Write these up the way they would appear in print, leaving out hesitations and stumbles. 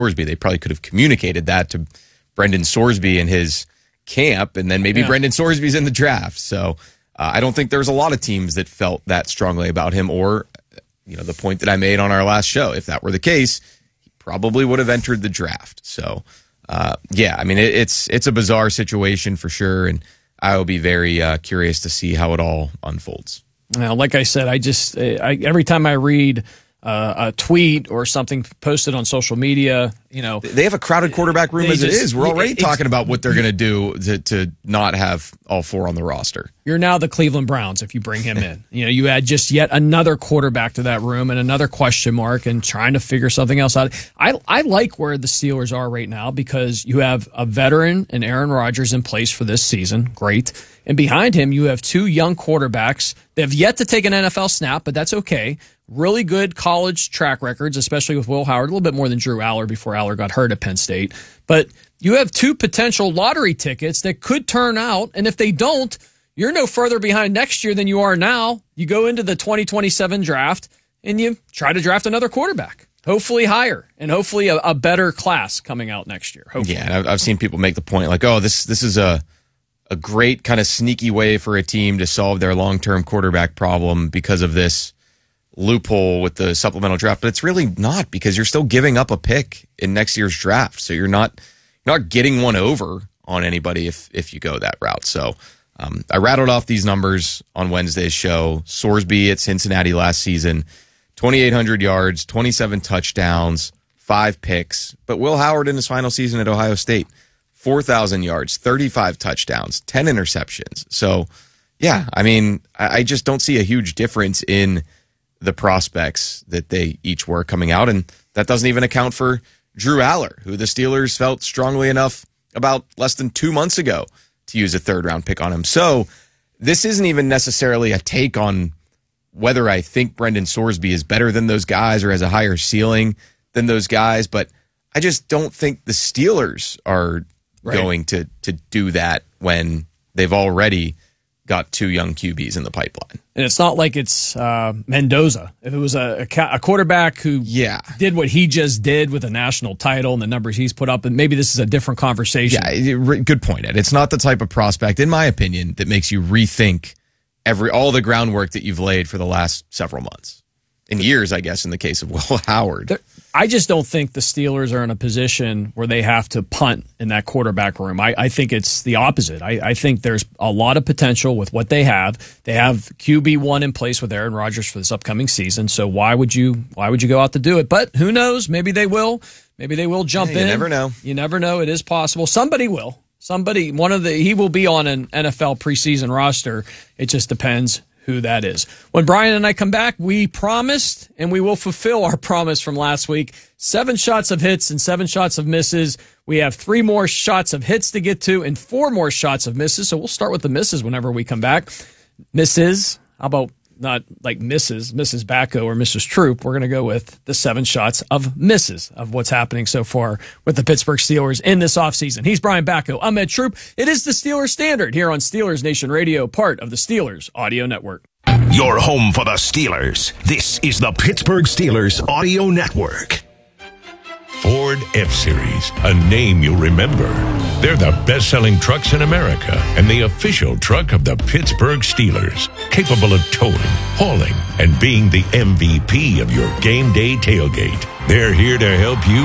Sorsby. They probably could have communicated that to Brendan Sorsby in his camp, and then maybe Brendan Sorsby's in the draft. So I don't think there's a lot of teams that felt that strongly about him, or the point that I made on our last show. If that were the case, he probably would have entered the draft. So it's a bizarre situation for sure, and I will be very curious to see how it all unfolds. Now, like I said, every time I read a tweet or something posted on social media, they have a crowded quarterback room as it is. We're already talking about what they're going to do to not have all four on the roster. You're now the Cleveland Browns if you bring him in. You add just yet another quarterback to that room and another question mark and trying to figure something else out. I like where the Steelers are right now because you have a veteran and Aaron Rodgers in place for this season. Great. And behind him, you have two young quarterbacks. They have yet to take an NFL snap, but that's okay. Really good college track records, especially with Will Howard, a little bit more than Drew Aller before Aller got hurt at Penn State. But you have two potential lottery tickets that could turn out, and if they don't, you're no further behind next year than you are now. You go into the 2027 draft, and you try to draft another quarterback, hopefully higher, and hopefully a better class coming out next year. Hopefully. Yeah, and I've seen people make the point like, this is a great kind of sneaky way for a team to solve their long-term quarterback problem because of this loophole with the supplemental draft, but it's really not, because you're still giving up a pick in next year's draft, so you're not getting one over on anybody if you go that route. So I rattled off these numbers on Wednesday's show. Sorsby at Cincinnati last season, 2,800 yards, 27 touchdowns, 5 picks, but Will Howard in his final season at Ohio State, 4,000 yards, 35 touchdowns, 10 interceptions. So yeah, I just don't see a huge difference in the prospects that they each were coming out, and that doesn't even account for Drew Aller, who the Steelers felt strongly enough about less than 2 months ago to use a third-round pick on him. So this isn't even necessarily a take on whether I think Brendan Sorsby is better than those guys or has a higher ceiling than those guys, but I just don't think the Steelers are going to do that when they've already got 2 young QBs in the pipeline. And it's not like it's Mendoza. If it was a quarterback who did what he just did with a national title and the numbers he's put up, and maybe this is a different conversation. Yeah, good point, Ed. It's not the type of prospect, in my opinion, that makes you rethink all the groundwork that you've laid for the last several months. In years, I guess, in the case of Will Howard. I just don't think the Steelers are in a position where they have to punt in that quarterback room. I think it's the opposite. I think there's a lot of potential with what they have. They have QB1 in place with Aaron Rodgers for this upcoming season. So why would you go out to do it? But who knows? Maybe they will. Maybe they will jump in. You never know. You never know. It is possible. Somebody will. He will be on an NFL preseason roster. It just depends who that is. When Brian and I come back, we promised, and we will fulfill our promise from last week, 7 shots of hits and 7 shots of misses. We have 3 more shots of hits to get to and 4 more shots of misses. So we'll start with the misses whenever we come back. Misses, how about not like Mrs. Bacco or Mrs. Troop? We're going to go with the 7 shots of misses of what's happening so far with the Pittsburgh Steelers in this offseason. He's Brian Bacco. I'm Ed Troop. It is the Steelers Standard here on Steelers Nation Radio, part of the Steelers Audio Network. Your home for the Steelers. This is the Pittsburgh Steelers Audio Network. Ford F-Series, a name you'll remember. They're the best-selling trucks in America and the official truck of the Pittsburgh Steelers, capable of towing, hauling, and being the MVP of your game day tailgate. They're here to help you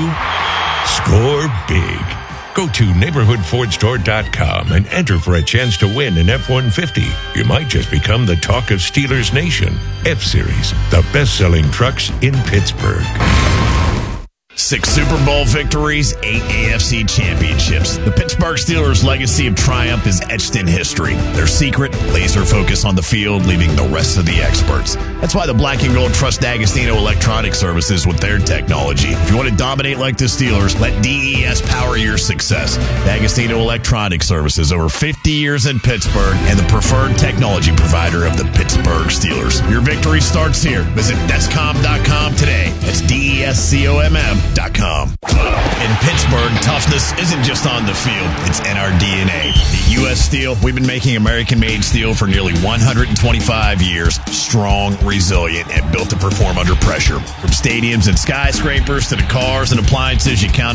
score big. Go to neighborhoodfordstore.com and enter for a chance to win an F-150. You might just become the talk of Steelers Nation. F-Series, the best-selling trucks in Pittsburgh. 6 Super Bowl victories, 8 AFC championships. The Pittsburgh Steelers' legacy of triumph is etched in history. Their secret, laser focus on the field, leaving the rest of the experts. That's why the Black and Gold trust D'Agostino Electronic Services with their technology. If you want to dominate like the Steelers, let DES power your success. D'Agostino Electronic Services, over 50 years in Pittsburgh, and the preferred technology provider of the Pittsburgh Steelers. Your victory starts here. Visit Descom.com today. That's DESCOMM.com. In Pittsburgh, Pittsburgh, toughness isn't just on the field, it's in our DNA. At U.S. Steel, we've been making American-made steel for nearly 125 years. Strong, resilient, and built to perform under pressure. From stadiums and skyscrapers to the cars and appliances you count